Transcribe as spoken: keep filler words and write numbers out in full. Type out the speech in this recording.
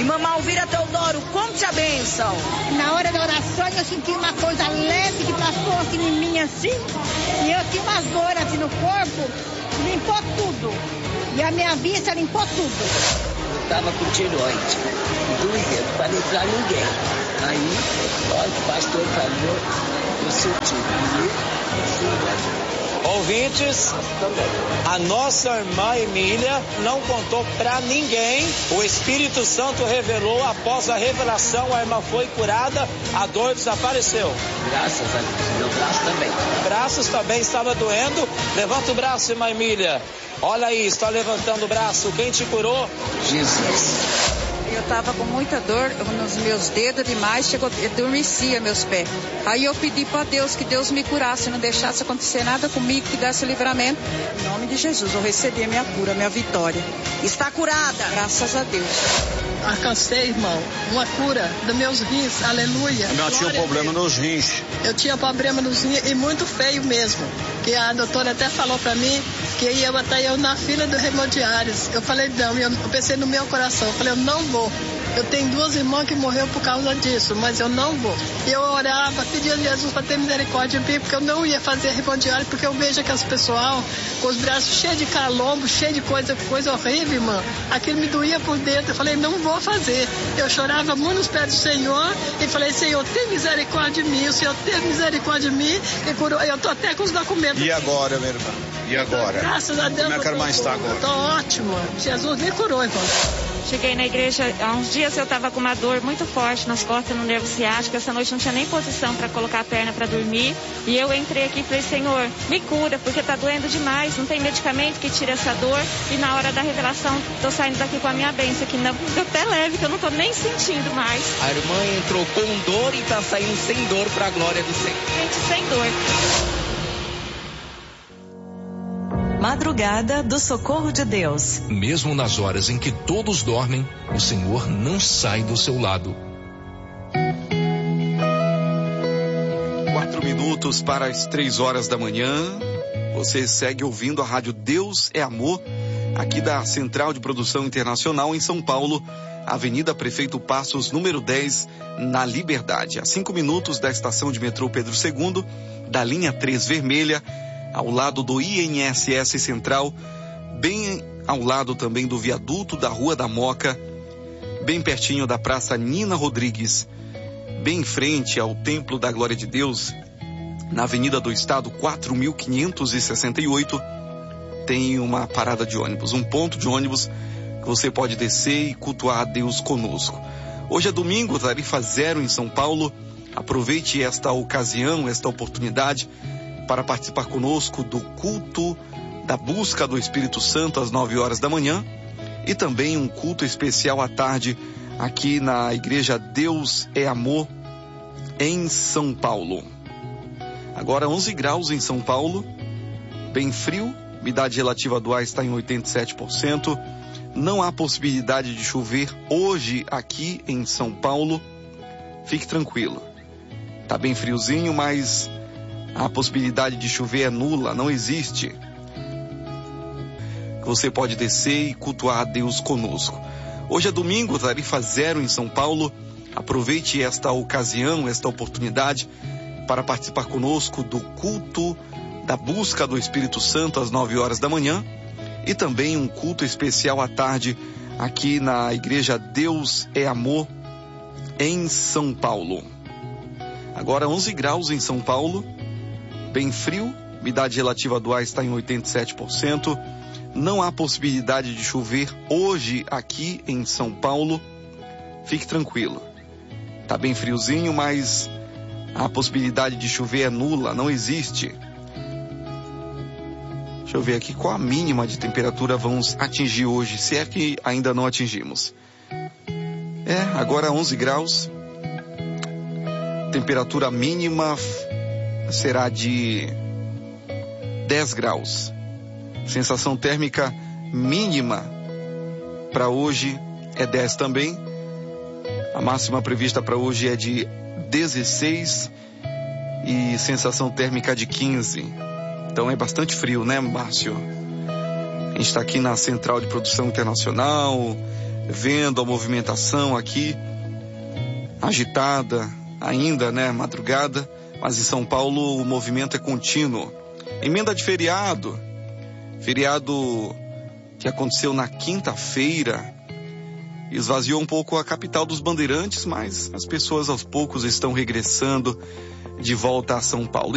Irmã Malvira Teodoro, conte a bênção. Na hora da oração eu senti uma coisa leve que passou assim em mim assim, e eu tinha umas dores assim no corpo, limpou tudo. E a minha vista limpou tudo. Eu estava com tiroide, doía, não falei pra ninguém. Aí, olha, o pastor falou, eu senti. Ouvintes, a nossa irmã Emília não contou pra ninguém. O Espírito Santo revelou, após a revelação, a irmã foi curada, a dor desapareceu. Graças a Deus, meu braço também. Braços também estava doendo. Levanta o braço, irmã Emília. Olha aí, está levantando o braço. Quem te curou? Jesus. Eu tava com muita dor nos meus dedos demais, chegou, adormecia meus pés. Aí eu pedi para Deus que Deus me curasse, não deixasse acontecer nada comigo, que desse livramento. Em nome de Jesus, eu recebi a minha cura, a minha vitória. Está curada. Graças a Deus. Alcancei, irmão, uma cura dos meus rins, aleluia. Eu tinha um problema nos rins. Eu tinha problema nos rins e muito feio mesmo. Que a doutora até falou pra mim que ia botar eu na fila do hemodiálise. Eu falei, não, eu pensei no meu coração, eu falei, eu não vou. Eu tenho duas irmãs que morreram por causa disso, mas eu não vou. E eu orava, pedia a Jesus para ter misericórdia de mim, porque eu não ia fazer hemodiálise, porque eu vejo aquelas pessoal com os braços cheios de calombo, cheio de coisa, coisa horrível, irmã. Aquilo me doía por dentro. Eu falei, não vou fazer. Eu chorava muito nos pés do Senhor e falei, Senhor, tem misericórdia de mim. O Senhor teve misericórdia de mim e curou. Eu tô até com os documentos. E agora, minha irmã? E agora? Graças a Deus. Como é que a irmã está agora? Tô ótimo. Jesus me curou, irmão. Cheguei na igreja, há uns dias eu estava com uma dor muito forte nas costas, no nervo ciático. Essa noite não tinha nem posição para colocar a perna para dormir. E eu entrei aqui e falei, Senhor, me cura, porque tá doendo demais. Não tem medicamento que tire essa dor. E na hora da revelação, tô saindo daqui com a minha bênção, que não, até leve, que eu não tô nem sentindo mais. A irmã entrou com dor e tá saindo sem dor para a glória do Senhor. Gente, sem dor. Madrugada do Socorro de Deus. Mesmo nas horas em que todos dormem, o Senhor não sai do seu lado. Quatro minutos para as três horas da manhã. Você segue ouvindo a rádio Deus é Amor, aqui da Central de Produção Internacional em São Paulo, Avenida Prefeito Passos, número dez, na Liberdade. A cinco minutos da estação de metrô Pedro segundo, da linha três vermelha, ao lado do I N S S Central, bem ao lado também do viaduto da Rua da Moca, bem pertinho da Praça Nina Rodrigues, bem em frente ao Templo da Glória de Deus, na Avenida do Estado quatro mil quinhentos e sessenta e oito, tem uma parada de ônibus, um ponto de ônibus que você pode descer e cultuar a Deus conosco. Hoje é domingo, tarifa zero em São Paulo. Aproveite esta ocasião, esta oportunidade para participar conosco do culto da busca do Espírito Santo às nove horas da manhã e também um culto especial à tarde aqui na Igreja Deus é Amor em São Paulo. Agora onze graus em São Paulo, bem frio, umidade relativa do ar está em oitenta e sete por cento, não há possibilidade de chover hoje aqui em São Paulo, fique tranquilo, tá bem friozinho, mas a possibilidade de chover é nula, não existe. Você pode descer e cultuar a Deus conosco. Hoje é domingo, tarifa zero em São Paulo. Aproveite esta ocasião, esta oportunidade para participar conosco do culto da busca do Espírito Santo às nove horas da manhã e também um culto especial à tarde aqui na Igreja Deus é Amor em São Paulo. Agora onze graus em São Paulo, bem frio, umidade relativa do ar está em oitenta e sete por cento, não há possibilidade de chover hoje aqui em São Paulo, fique tranquilo, tá bem friozinho, mas a possibilidade de chover é nula, não existe. Deixa eu ver aqui qual a mínima de temperatura vamos atingir hoje, se é que ainda não atingimos. É, agora onze graus, temperatura mínima será de dez graus. Sensação térmica mínima para hoje é dez também. A máxima prevista para hoje é de dezesseis e sensação térmica de quinze. Então é bastante frio, né, Márcio? A gente está aqui na Central de Produção Internacional, vendo a movimentação aqui, agitada ainda, né, madrugada, mas em São Paulo o movimento é contínuo. Emenda de feriado, feriado que aconteceu na quinta-feira, esvaziou um pouco a capital dos bandeirantes, mas as pessoas aos poucos estão regressando de volta a São Paulo.